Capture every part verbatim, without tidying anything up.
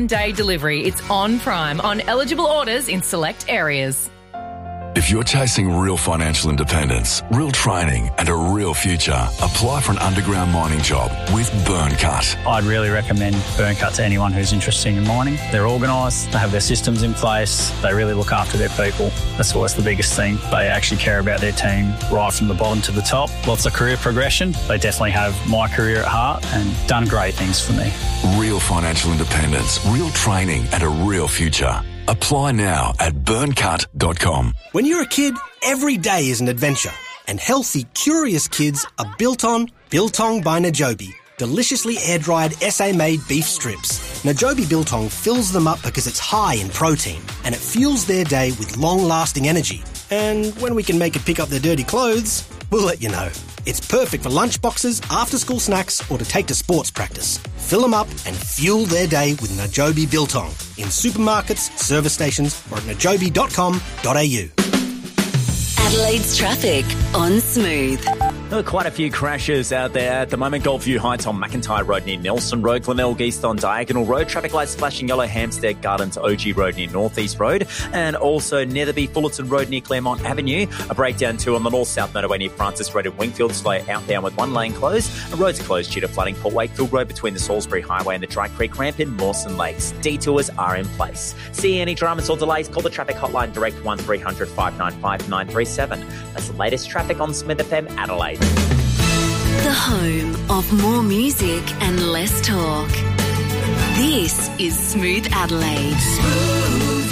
Day delivery. It's on Prime on eligible orders in select areas. If you're chasing real financial independence, real training and a real future, apply for an underground mining job with Burncut. I'd really recommend Burncut to anyone who's interested in mining. They're organised, they have their systems in place, they really look after their people. That's always the biggest thing. They actually care about their team right from the bottom to the top. Lots of career progression. They definitely have my career at heart and done great things for me. Real financial independence, real training and a real future. Apply now at burncut dot com. When you're a kid, every day is an adventure. And healthy, curious kids are built on Biltong by Najobi. Deliciously air-dried S A-made beef strips. Najobi Biltong fills them up because it's high in protein and it fuels their day with long-lasting energy. And when we can make it pick up their dirty clothes, we'll let you know. It's perfect for lunchboxes, after-school snacks or to take to sports practice. Fill them up and fuel their day with Najobi Biltong in supermarkets, service stations or at najobi dot com dot a u. Adelaide's traffic on Smooth. There are quite a few crashes out there at the moment. Goldview Heights on McIntyre Road near Nelson Road, Glenelg East on Diagonal Road, traffic lights flashing yellow, Hampstead Gardens O G Road near North East Road, and also Netherby Fullerton Road near Claremont Avenue. A breakdown too on the north-south motorway near Francis Road in Wingfield, slow outbound with one lane closed. And roads are closed due to flooding. Port Wakefield Road between the Salisbury Highway and the Dry Creek ramp in Mawson Lakes. Detours are in place. See any dramas or delays? Call the traffic hotline direct one three hundred five nine five nine three seven. That's the latest traffic on Smith F M Adelaide. The home of more music and less talk. This is Smooth Adelaide. Smooth.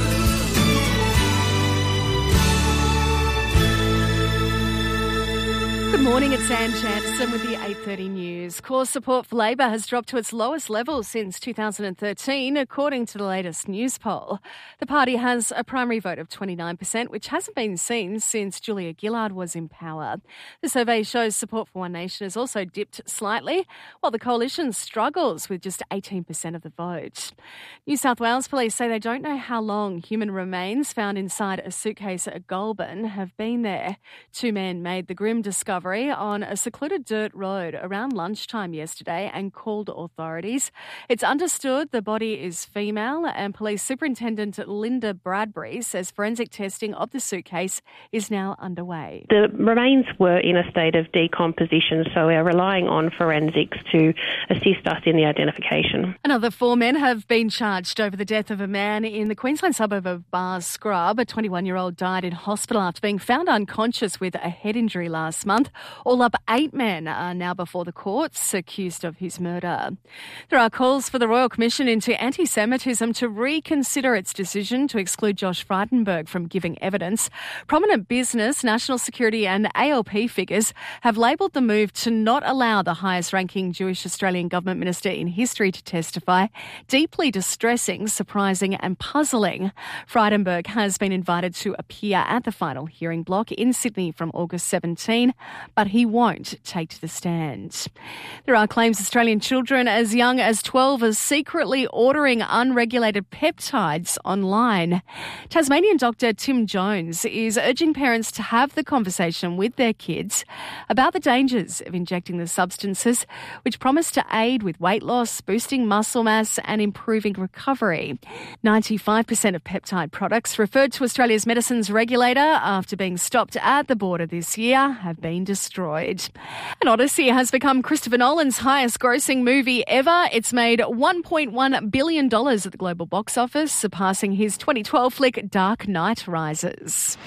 Good morning, it's Anne Jansen with the eight thirty news. Core support for Labor has dropped to its lowest level since two thousand thirteen, according to the latest news poll. The party has a primary vote of twenty-nine percent, which hasn't been seen since Julia Gillard was in power. The survey shows support for One Nation has also dipped slightly, while the coalition struggles with just eighteen percent of the vote. New South Wales police say they don't know how long human remains found inside a suitcase at Goulburn have been there. Two men made the grim discovery on a secluded dirt road around lunchtime yesterday and called authorities. It's understood the body is female, and Police Superintendent Linda Bradbury says forensic testing of the suitcase is now underway. The remains were in a state of decomposition, so we're relying on forensics to assist us in the identification. Another four men have been charged over the death of a man in the Queensland suburb of Bars Scrub. A twenty-one-year-old died in hospital after being found unconscious with a head injury last month. All up, eight men are now before the courts accused of his murder. There are calls for the Royal Commission into Anti-Semitism to reconsider its decision to exclude Josh Frydenberg from giving evidence. Prominent business, national security and A L P figures have labelled the move to not allow the highest-ranking Jewish Australian government minister in history to testify deeply distressing, surprising and puzzling. Frydenberg has been invited to appear at the final hearing block in Sydney from August seventeenth, but he won't take to the stand. There are claims Australian children as young as twelve are secretly ordering unregulated peptides online. Tasmanian doctor Tim Jones is urging parents to have the conversation with their kids about the dangers of injecting the substances, which promise to aid with weight loss, boosting muscle mass and improving recovery. ninety-five percent of peptide products referred to Australia's medicines regulator after being stopped at the border this year have been destroyed. And Odyssey has become Christopher Nolan's highest grossing movie ever. It's made one point one billion dollars at the global box office, surpassing his twenty twelve flick Dark Knight Rises.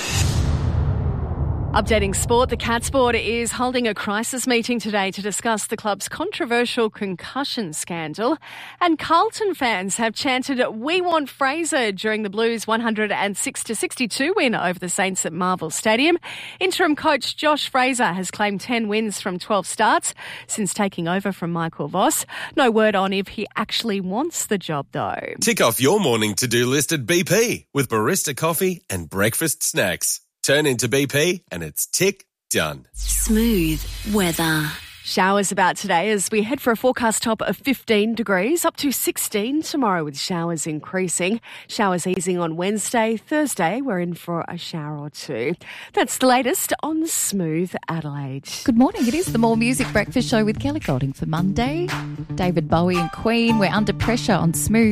Updating sport, the Catsport is holding a crisis meeting today to discuss the club's controversial concussion scandal. And Carlton fans have chanted, "We want Fraser," during the Blues' one hundred six to sixty-two win over the Saints at Marvel Stadium. Interim coach Josh Fraser has claimed ten wins from twelve starts since taking over from Michael Voss. No word on if he actually wants the job, though. Tick off your morning to-do list at B P with barista coffee and breakfast snacks. Turn into B P and it's tick done. Smooth weather. Showers about today as we head for a forecast top of fifteen degrees, up to sixteen tomorrow with showers increasing. Showers easing on Wednesday. Thursday, we're in for a shower or two. That's the latest on Smooth Adelaide. Good morning. It is the More Music Breakfast Show with Kelly Golding for Monday. David Bowie and Queen, we're under pressure on Smooth.